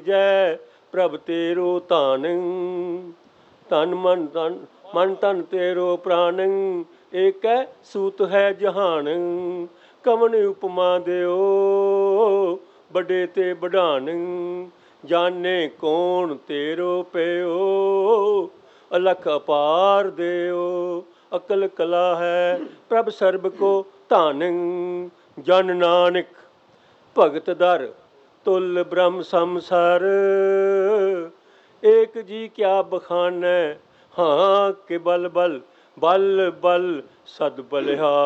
ਜੈ ਪ੍ਰਭ ਤੇਰੋ ਧਨ, ਤਨ ਮਨ ਤਨ ਤੇਰੋ ਪ੍ਰਾਨ, ਏਕੈ ਸੂਤ ਹੈ ਜਹਾਨ। ਕਵਨ ਉਪਮਾ ਦਿਓ ਵੱਡੇ ਤੇ ਵਡਾਨ, ਜਾਣੇ ਕੌਣ ਤੇਰੋ ਪਿਓ ਅਲਖ ਅਪਾਰ ਦਿਓ। ਅਕਲ ਕਲਾ ਹੈ ਪ੍ਰਭ ਸਰਬ ਕੋ ਧਨ, ਜਨ ਨਾਨਕ ਭਗਤ ਦਰ ਤੁਲ ਬ੍ਰਹਮ ਸੰਸਾਰ। ਏਕ ਜੀ ਕਿਆ ਬਖਾਨੈ, ਹਾਂ ਕਿ ਬਲ ਬਲ ਬਲ ਬਲ ਸਦ ਬਲਿਹਾਰ।